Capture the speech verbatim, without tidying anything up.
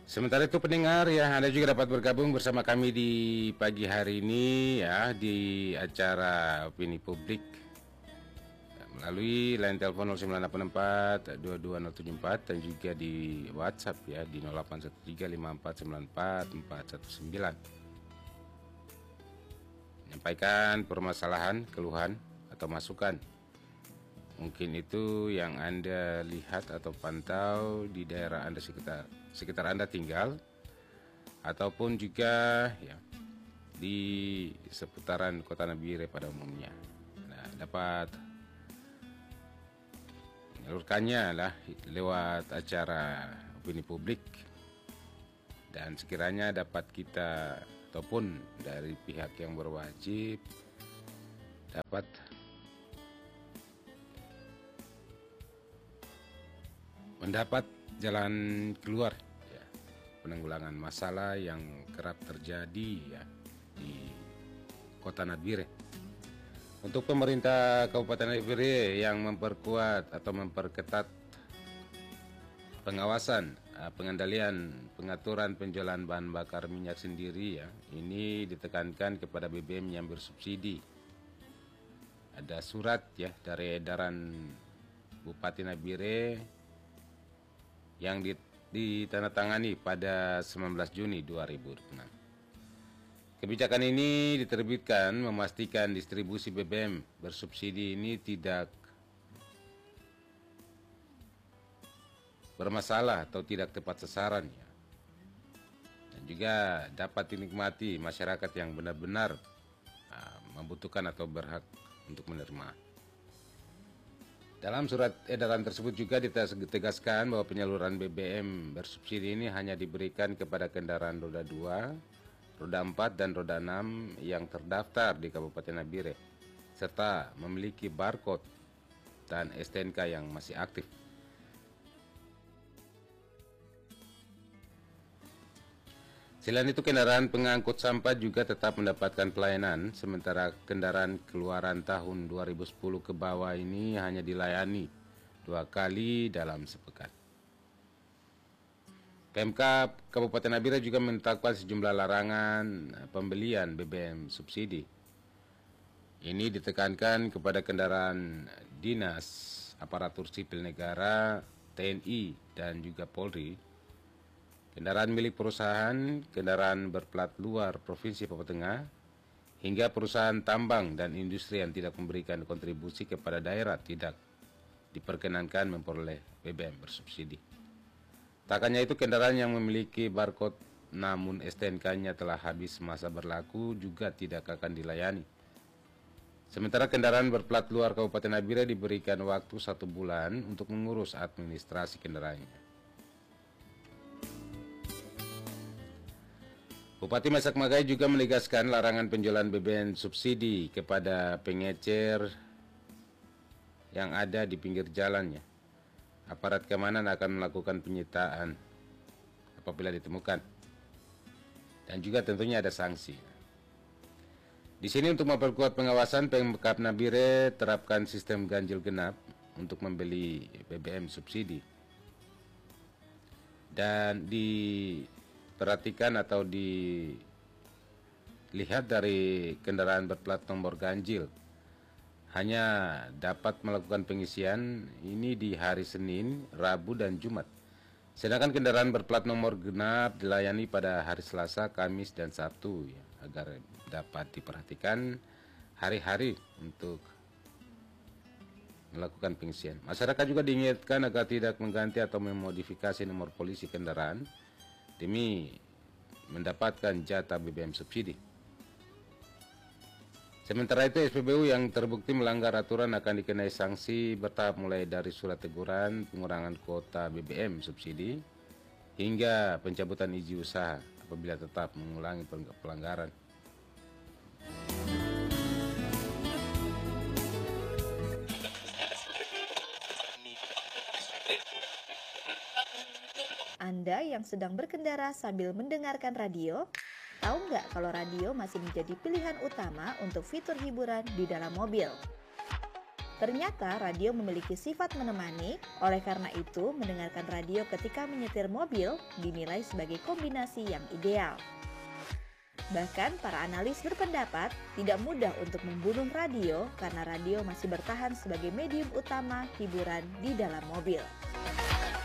Sementara itu pendengar ya, Anda juga dapat bergabung bersama kami di pagi hari ini ya di acara Opini Publik ya, melalui line telepon nol sembilan delapan empat dua dua nol tujuh empat dan juga di WhatsApp ya di nol delapan satu tiga lima empat sembilan empat empat satu sembilan. Menyampaikan permasalahan, keluhan atau masukan. Mungkin itu yang Anda lihat atau pantau di daerah Anda sekitar sekitar Anda tinggal, ataupun juga ya di seputaran Kota Nabire pada umumnya. Nah, dapat menyalurkannya lah lewat acara Opini Publik, dan sekiranya dapat kita ataupun dari pihak yang berwajib dapat mendapat jalan keluar ya, penanggulangan masalah yang kerap terjadi ya di Kota Nabire. Untuk pemerintah Kabupaten Nabire yang memperkuat atau memperketat pengawasan, pengendalian, pengaturan penjualan bahan bakar minyak sendiri ya, ini ditekankan kepada B B M yang bersubsidi. Ada surat ya dari edaran Bupati Nabire yang ditandatangani pada sembilan belas Juni dua ribu dua puluh enam. Kebijakan ini diterbitkan memastikan distribusi B B M bersubsidi ini tidak bermasalah atau tidak tepat sasaran ya, dan juga dapat dinikmati masyarakat yang benar-benar uh, membutuhkan atau berhak untuk menerima. Dalam surat edaran tersebut juga ditegaskan bahwa penyaluran B B M bersubsidi ini hanya diberikan kepada kendaraan roda dua, roda empat, dan roda enam yang terdaftar di Kabupaten Nabire, serta memiliki barcode dan S T N K yang masih aktif. Selain itu, kendaraan pengangkut sampah juga tetap mendapatkan pelayanan, sementara kendaraan keluaran tahun dua ribu sepuluh ke bawah ini hanya dilayani dua kali dalam sepekan. Pemkab Kabupaten Nabire juga menetapkan sejumlah larangan pembelian B B M subsidi. Ini ditekankan kepada kendaraan dinas, aparatur sipil negara, T N I, dan juga Polri, kendaraan milik perusahaan, kendaraan berplat luar Provinsi Papua Tengah, hingga perusahaan tambang dan industri yang tidak memberikan kontribusi kepada daerah tidak diperkenankan memperoleh B B M bersubsidi. Tak hanya itu, kendaraan yang memiliki barcode namun S T N K-nya telah habis masa berlaku juga tidak akan dilayani. Sementara kendaraan berplat luar Kabupaten Nabire diberikan waktu satu bulan untuk mengurus administrasi kendaraannya. Bupati Masak Magai juga menegaskan larangan penjualan B B M subsidi kepada pengecer yang ada di pinggir jalannya. Aparat keamanan akan melakukan penyitaan apabila ditemukan, dan juga tentunya ada sanksi. Di sini untuk memperkuat pengawasan, Pemkab Nabire terapkan sistem ganjil genap untuk membeli B B M subsidi, dan di perhatikan atau dilihat dari kendaraan berplat nomor ganjil hanya dapat melakukan pengisian ini di hari Senin, Rabu, dan Jumat. Sedangkan kendaraan berplat nomor genap dilayani pada hari Selasa, Kamis, dan Sabtu ya, agar dapat diperhatikan hari-hari untuk melakukan pengisian. Masyarakat juga diingatkan agar tidak mengganti atau memodifikasi nomor polisi kendaraan demi mendapatkan jatah B B M subsidi. Sementara itu, S P B U yang terbukti melanggar aturan akan dikenai sanksi bertahap mulai dari surat teguran, pengurangan kuota B B M subsidi, hingga pencabutan izin usaha apabila tetap mengulangi pelanggaran. Anda yang sedang berkendara sambil mendengarkan radio, tahu nggak kalau radio masih menjadi pilihan utama untuk fitur hiburan di dalam mobil? Ternyata radio memiliki sifat menemani, oleh karena itu mendengarkan radio ketika menyetir mobil dinilai sebagai kombinasi yang ideal. Bahkan para analis berpendapat tidak mudah untuk membunuh radio karena radio masih bertahan sebagai medium utama hiburan di dalam mobil.